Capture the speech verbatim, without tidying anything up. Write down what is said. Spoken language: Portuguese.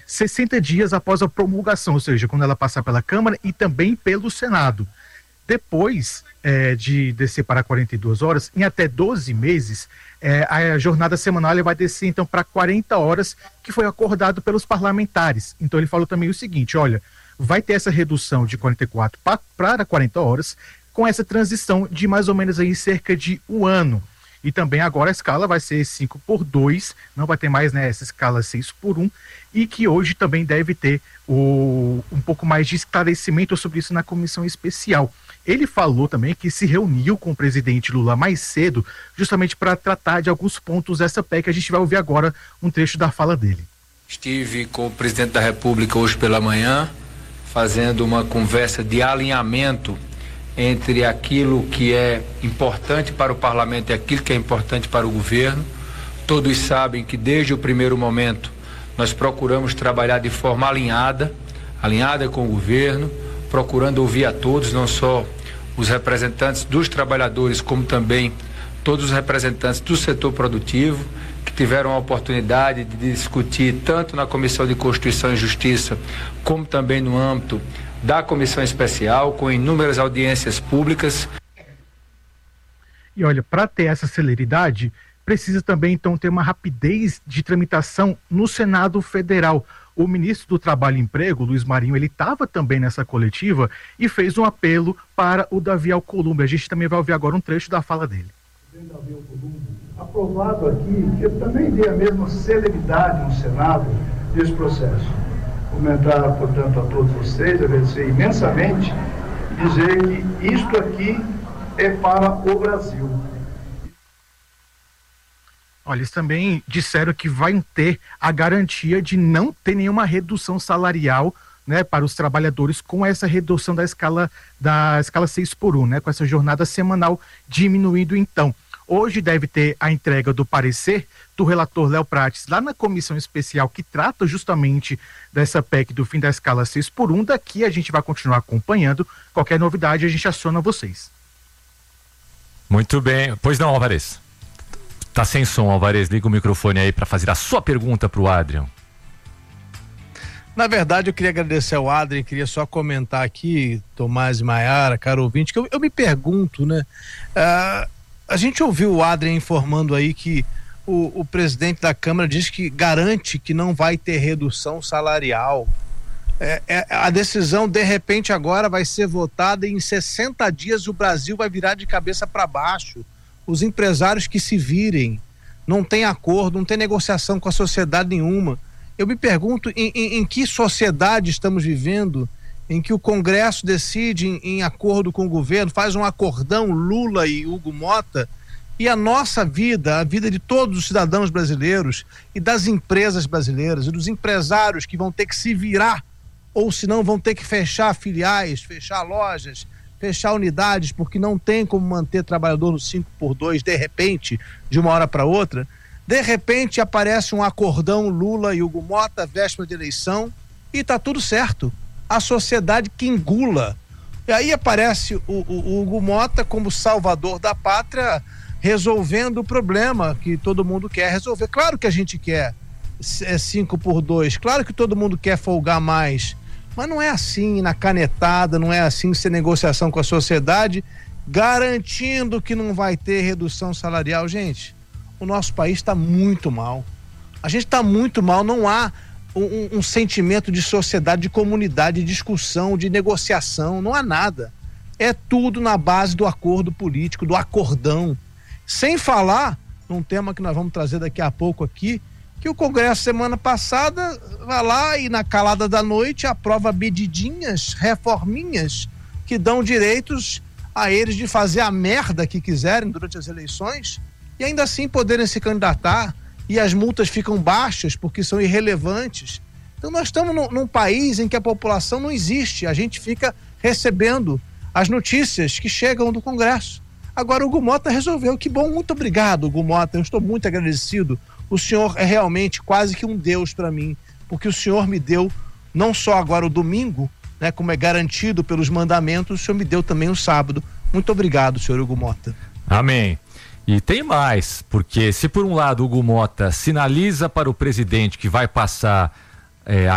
sessenta dias após a promulgação, ou seja, quando ela passar pela Câmara e também pelo Senado. Depois é, de descer para quarenta e duas horas, em até doze meses, é, a jornada semanal ela vai descer então para quarenta horas, que foi acordado pelos parlamentares. Então ele falou também o seguinte, olha, vai ter essa redução de quarenta e quatro para quarenta horas, com essa transição de mais ou menos aí cerca de um ano. E também agora a escala vai ser cinco por dois, não vai ter mais, né, essa escala seis por um, e que hoje também deve ter o, um pouco mais de esclarecimento sobre isso na comissão especial. Ele falou também que se reuniu com o presidente Lula mais cedo, justamente para tratar de alguns pontos dessa P E C. A gente vai ouvir agora um trecho da fala dele. Estive com o presidente da República hoje pela manhã, fazendo uma conversa de alinhamento entre aquilo que é importante para o parlamento e aquilo que é importante para o governo. Todos sabem que desde o primeiro momento nós procuramos trabalhar de forma alinhada, alinhada com o governo, procurando ouvir a todos, não só os representantes dos trabalhadores, como também todos os representantes do setor produtivo, que tiveram a oportunidade de discutir tanto na Comissão de Constituição e Justiça, como também no âmbito da Comissão Especial, com inúmeras audiências públicas. E olha, para ter essa celeridade, precisa também então ter uma rapidez de tramitação no Senado Federal. O ministro do Trabalho e Emprego, Luiz Marinho, ele estava também nessa coletiva e fez um apelo para o Davi Alcolumbre. A gente também vai ouvir agora um trecho da fala dele. Davi Alcolumbre, aprovado aqui, que também dê a mesma celeridade no Senado desse processo. Comentar, portanto, a todos vocês, agradecer imensamente, dizer que isto aqui é para o Brasil. Olha, eles também disseram que vai ter a garantia de não ter nenhuma redução salarial, né, para os trabalhadores com essa redução da escala da escala seis por um, né, com essa jornada semanal diminuindo então. Hoje deve ter a entrega do parecer do relator Léo Prates lá na comissão especial que trata justamente dessa P E C do fim da escala seis por um. Daqui a gente vai continuar acompanhando. Qualquer novidade a gente aciona vocês. Muito bem. Pois não, Alvarez. Tá sem som, Alvarez. Liga o microfone aí para fazer a sua pergunta pro Adrian. Na verdade, eu queria agradecer ao Adrian, queria só comentar aqui, Tomás e Maiara, caro ouvinte, que eu, eu me pergunto, né? Uh, a gente ouviu o Adrian informando aí que o, o presidente da Câmara diz que garante que não vai ter redução salarial. É, é, a decisão, de repente, agora vai ser votada e em sessenta dias o Brasil vai virar de cabeça para baixo. Os empresários que se virem, não tem acordo, não tem negociação com a sociedade nenhuma. Eu me pergunto em, em, em que sociedade estamos vivendo, em que o Congresso decide em, em acordo com o governo, faz um acordão Lula e Hugo Mota, e a nossa vida, a vida de todos os cidadãos brasileiros e das empresas brasileiras e dos empresários que vão ter que se virar, ou senão vão ter que fechar filiais, fechar lojas, fechar unidades, porque não tem como manter trabalhador no cinco por dois, de repente, de uma hora para outra. De repente aparece um acordão Lula e Hugo Mota, véspera de eleição, e tá tudo certo. A sociedade que engula. E aí aparece o, o, o Hugo Mota como salvador da pátria, resolvendo o problema que todo mundo quer resolver. Claro que a gente quer cinco por dois, claro que todo mundo quer folgar mais, mas não é assim na canetada, não é assim sem negociação com a sociedade, garantindo que não vai ter redução salarial. Gente, o nosso país está muito mal. A gente está muito mal, não há um, um sentimento de sociedade, de comunidade, de discussão, de negociação, não há nada. É tudo na base do acordo político, do acordão. Sem falar num tema que nós vamos trazer daqui a pouco aqui, que o Congresso semana passada vai lá e na calada da noite aprova medidinhas, reforminhas que dão direitos a eles de fazer a merda que quiserem durante as eleições e ainda assim poderem se candidatar, e as multas ficam baixas porque são irrelevantes. Então nós estamos num, num país em que a população não existe, a gente fica recebendo as notícias que chegam do Congresso. Agora o Hugo Mota resolveu, que bom, muito obrigado, Hugo Mota, eu estou muito agradecido. O senhor é realmente quase que um Deus para mim, porque o senhor me deu não só agora o domingo, né, como é garantido pelos mandamentos, o senhor me deu também o sábado. Muito obrigado, senhor Hugo Mota. Amém. E tem mais, porque se por um lado o Hugo Mota sinaliza para o presidente que vai passar é,